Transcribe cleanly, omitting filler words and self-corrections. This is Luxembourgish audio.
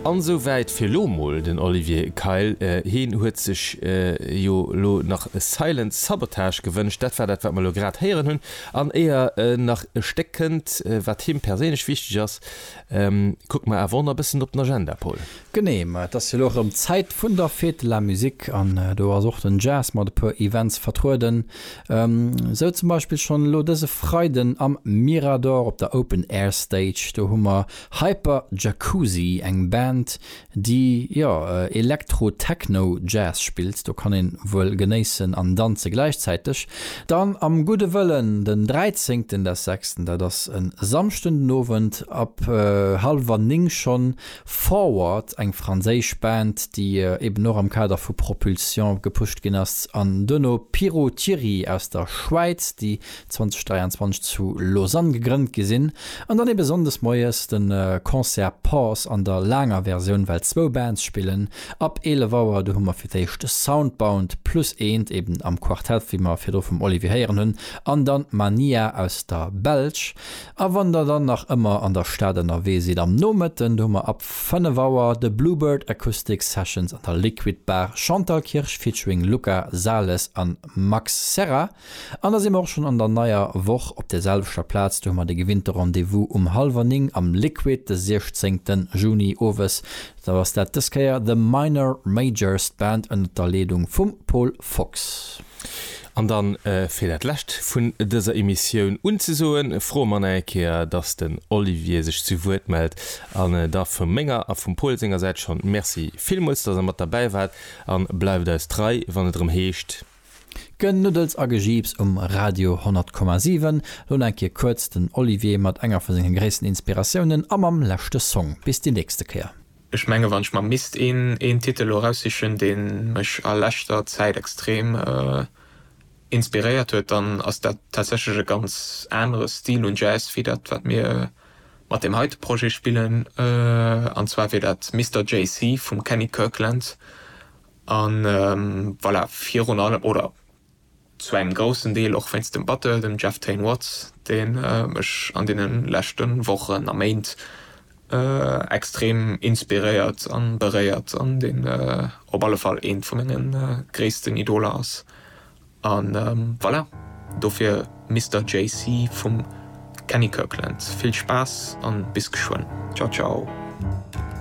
Ansoweit fir Lomol den Olivier Keil hin huet sich jo lo nach Silent Sabotage gewünscht, dat war mal lo grad heieren hunn an eher nach steckend wat him persönlich wichtig ist. Guck mal erwohner bisssen op den Agenda Paul. Genehm, das ist auch Zeit vun der Fete la Musik an du hast auch den Jazz mal per Events vertruden. So zum Beispiel schon lo diese Freuden am Mirador op der Open Air Stage. Da hummer Hyper Jacuzzi, eng Band, die ja Elektro-Techno-Jazz spielt. Da kann ihn wohl genießen an Danze gleichzeitig. Dann am Gute Wellen, den 13. der 6. da das ein Samstundnovent ab halber Ning schon Forward, eng französisch Band, die eben noch am Kader für Propulsion gepusht genast an Dönno Piro Thierry aus der Schweiz, die 2023 zu Lausanne gegründet gesinn. Und dann besonders Neues den Konzert Pause an der langer Version, weil 2 Bands spielen. Ab 11 Uhr du hummer für die Soundbound plus 1 eben am Quartett, wie man für vom Olivier Heieren hun, an dann Mania aus der Belsch. A wander dann nach immer an der Stadener Wesi am Nometen, dummer ab 5 Uhr The Bluebird Acoustic Sessions an der Liquid Bar Chantalkirch featuring Luca Sales an Max Serra. Anders immer auch schon an der neuer Woche op der selbscher Platz, dummer de Gewinterrendezvous halverning am Liquid des 16. Juni Oves. Da was dat Diskeier The Minor Majors Band an der Ledung vum Paul Fox. Und dann fir dat Lächt vun dieser Emission unzusoen froh man enkeer, dass den Olivier sich zu Wort meldt an da vu Menger a vum Polsinger seit schon Merci vielmals, dass mat dabei wart an bleibt als 3 wann drum heescht. Gönnudels Agegibs Radio 100,7 und enke kurz den Olivier mat enger vu seinen gräessten Inspirationen am lächte Song bis die nächste Kehr. Ich menge wann man mist in Titel rausischen den mech a lächter Zeit extrem inspiriert huet, dann ass der tatsächlich ganz anderes Stil und Jazz wie dat wat mir mat dem heute Projekt spielen an zwar wie dat Mr. JC vom Kenny Kirkland an voilà, 400 oder zu einem großen Deal auch wenn es dem Battle dem Jeff Tain Watts den mech an den letzten Wochen am Main extrem inspiriert an bereiert an den op alle Fall een von meinen größten Idolers. Und voilà, dafür Mr. JC vom Kenny Kirkland. Viel Spaß und bis geschwind. Ciao, ciao.